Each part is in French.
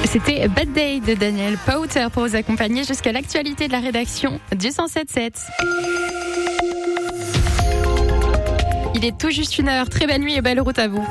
C'était Bad Day de Daniel Powter pour vous accompagner jusqu'à l'actualité de la rédaction du 107.7. Il est tout juste 1h. Très belle nuit et belle route à vous.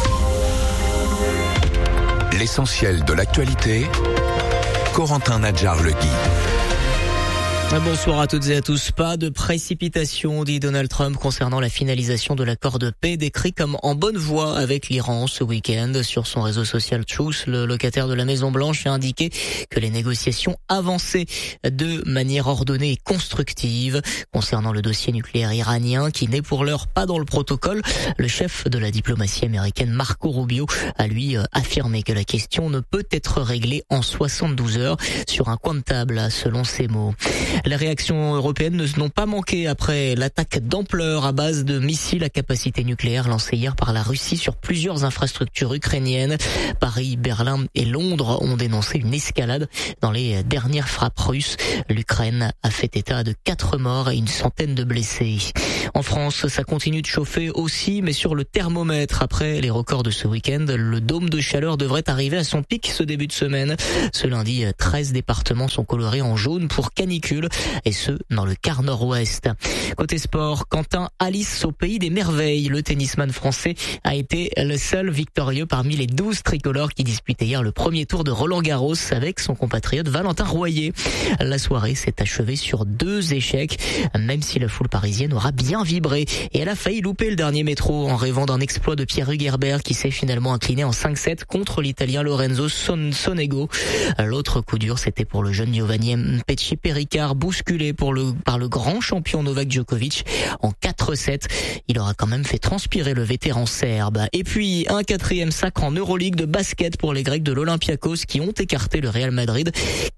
L'essentiel de l'actualité, Corentin Nadjar-Legui. Bonsoir à toutes et à tous. Pas de précipitation, dit Donald Trump, concernant la finalisation de l'accord de paix décrit comme en bonne voie avec l'Iran ce week-end. Sur son réseau social Truth, le locataire de la Maison-Blanche a indiqué que les négociations avançaient de manière ordonnée et constructive. Concernant le dossier nucléaire iranien, qui n'est pour l'heure pas dans le protocole, le chef de la diplomatie américaine, Marco Rubio, a lui affirmé que la question ne peut être réglée en 72 heures sur un coin de table, selon ses mots. Les réactions européennes n'ont pas manqué après l'attaque d'ampleur à base de missiles à capacité nucléaire lancée hier par la Russie sur plusieurs infrastructures ukrainiennes. Paris, Berlin et Londres ont dénoncé une escalade dans les dernières frappes russes. L'Ukraine a fait état de 4 morts et une centaine de blessés. En France, ça continue de chauffer aussi, mais sur le thermomètre. Après les records de ce week-end, le dôme de chaleur devrait arriver à son pic ce début de semaine. Ce lundi, 13 départements sont colorés en jaune pour canicule, et ce, dans le quart nord-ouest. Côté sport, Quentin Alice au pays des merveilles. Le tennisman français a été le seul victorieux parmi les 12 tricolores qui disputaient hier le premier tour de Roland-Garros avec son compatriote Valentin Royer. La soirée s'est achevée sur 2 échecs, même si la foule parisienne aura bien vibré. Et elle a failli louper le dernier métro en rêvant d'un exploit de Pierre Hugerbert qui s'est finalement incliné en 5-7 contre l'Italien Lorenzo Sonego. L'autre coup dur, c'était pour le jeune Giovanni Mpetshi Ricard, bousculé par le grand champion Novak Djokovic en 4-7. Il aura quand même fait transpirer le vétéran serbe. Et puis, un 4e sacre en Euroleague de basket pour les Grecs de l'Olympiakos qui ont écarté le Real Madrid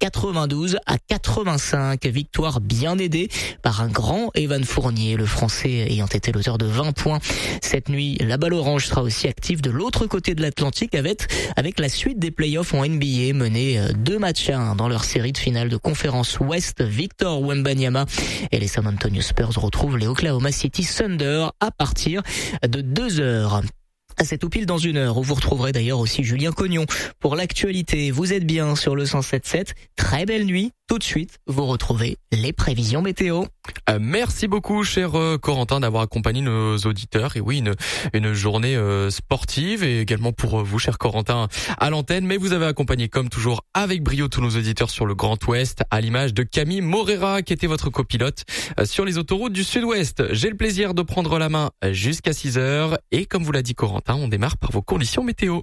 92-85. Victoire bien aidée par un grand Evan Fournier, le Français ayant été l'auteur de 20 points. Cette nuit, la balle orange sera aussi active de l'autre côté de l'Atlantique avec la suite des playoffs en NBA menés 2-1 dans leur série de finale de conférence Ouest. Victor Wembanyama et les San Antonio Spurs retrouvent les Oklahoma City Thunder à partir de 2h. C'est tout pile dans 1 heure où vous retrouverez d'ailleurs aussi Julien Cognon pour l'actualité. Vous êtes bien sur le 107.7. Très belle nuit. Tout de suite, vous retrouvez les prévisions météo. Merci beaucoup, cher Corentin, d'avoir accompagné nos auditeurs. Et oui, une journée sportive et également pour vous, cher Corentin, à l'antenne. Mais vous avez accompagné, comme toujours, avec brio tous nos auditeurs sur le Grand Ouest, à l'image de Camille Morera, qui était votre copilote sur les autoroutes du Sud-Ouest. J'ai le plaisir de prendre la main jusqu'à 6h. Et comme vous l'a dit Corentin, on démarre par vos conditions météo.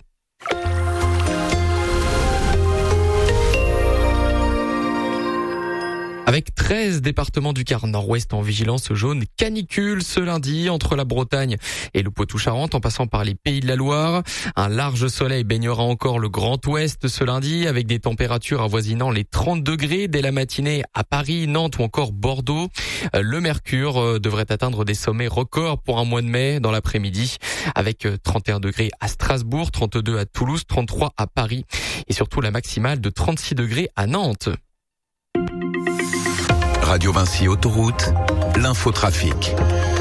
Avec 13 départements du quart nord-ouest en vigilance jaune canicule ce lundi entre la Bretagne et le Poitou-Charentes en passant par les Pays de la Loire. Un large soleil baignera encore le Grand Ouest ce lundi avec des températures avoisinant les 30 degrés dès la matinée à Paris, Nantes ou encore Bordeaux. Le mercure devrait atteindre des sommets records pour un mois de mai dans l'après-midi avec 31 degrés à Strasbourg, 32 à Toulouse, 33 à Paris et surtout la maximale de 36 degrés à Nantes. Radio Vinci Autoroute, l'infotrafic.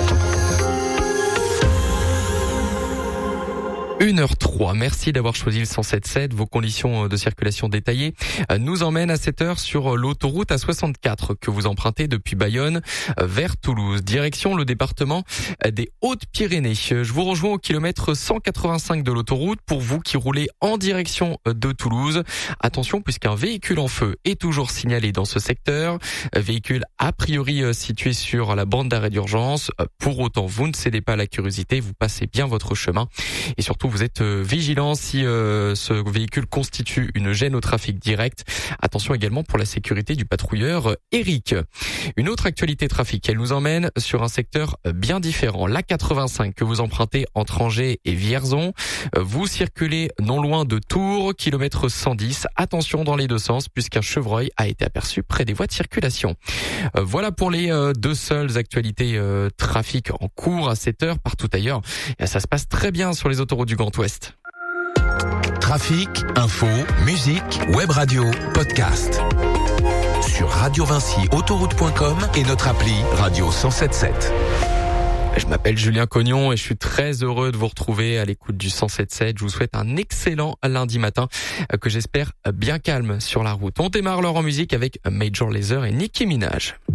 1h03. Merci d'avoir choisi le 107.7. Vos conditions de circulation détaillées nous emmènent à 7h sur l'autoroute A64 que vous empruntez depuis Bayonne vers Toulouse. Direction le département des Hautes-Pyrénées. Je vous rejoins au kilomètre 185 de l'autoroute pour vous qui roulez en direction de Toulouse. Attention puisqu'un véhicule en feu est toujours signalé dans ce secteur. Véhicule a priori situé sur la bande d'arrêt d'urgence. Pour autant, vous ne cédez pas à la curiosité, vous passez bien votre chemin et surtout vous êtes vigilant si ce véhicule constitue une gêne au trafic direct. Attention également pour la sécurité du patrouilleur Eric. Une autre actualité trafic, elle nous emmène sur un secteur bien différent. La 85 que vous empruntez entre Angers et Vierzon. Vous circulez non loin de Tours, kilomètre 110. Attention dans les deux sens puisqu'un chevreuil a été aperçu près des voies de circulation. Voilà pour les deux seules actualités trafic en cours à cette heure. Partout ailleurs, ça se passe très bien sur les autoroutes du Grand Ouest. Trafic, info, musique, web radio, podcast. Sur Radio Vinci Autoroute.com et notre appli Radio 107.7. Je m'appelle Julien Cognon et je suis très heureux de vous retrouver à l'écoute du 107.7. Je vous souhaite un excellent lundi matin que j'espère bien calme sur la route. On démarre l'heure en musique avec Major Lazer et Nicki Minaj.